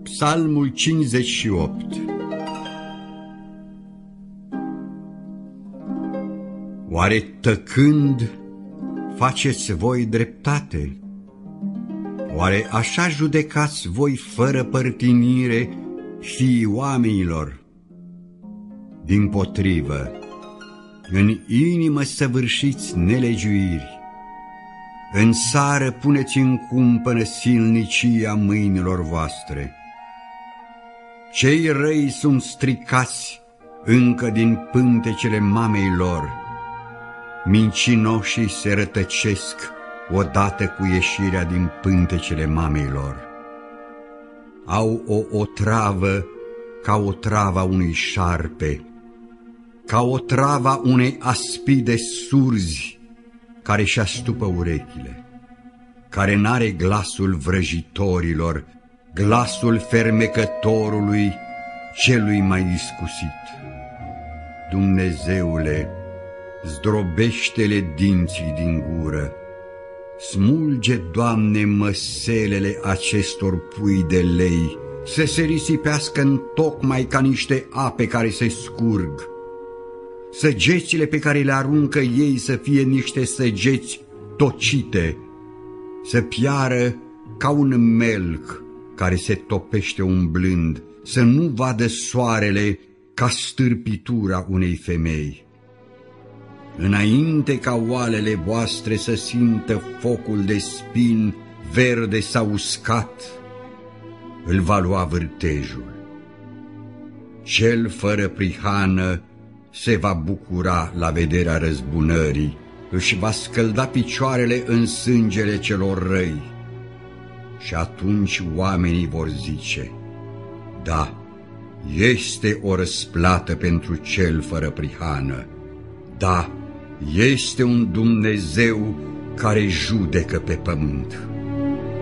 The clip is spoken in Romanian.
Psalmul 58. Oare tăcând faceți voi dreptate? Oare așa judecați voi fără părtinire fiii oamenilor? Dimpotrivă, în inimă săvârșiți nelegiuiri, în sară puneți în cumpănă silnicia mâinilor voastre. Cei răi sunt stricați încă din pântecele mamei lor, mincinoșii se rătăcesc odată cu ieșirea din pântecele mamei lor. Au o otravă ca otrava unui șarpe, ca otrava unei aspide surzi care și astupă urechile, care n-are glasul vrăjitorilor, glasul fermecătorului celui mai iscusit. Dumnezeule, zdrobește-le dinții din gură, smulge, Doamne, măselele acestor pui de lei, să se risipească întocmai ca niște ape care se scurg, săgețile pe care le aruncă ei să fie niște săgeți tocite, să piară ca un melc care se topește umblând, să nu vadă soarele ca stârpitura unei femei. Înainte ca oalele voastre să simtă focul de spin verde sau uscat, îl va lua vârtejul. Cel fără prihană se va bucura la vederea răzbunării, își va scălda picioarele în sângele celor răi. Și atunci oamenii vor zice: da, este o răsplată pentru cel fără prihană, da, este un Dumnezeu care judecă pe pământ.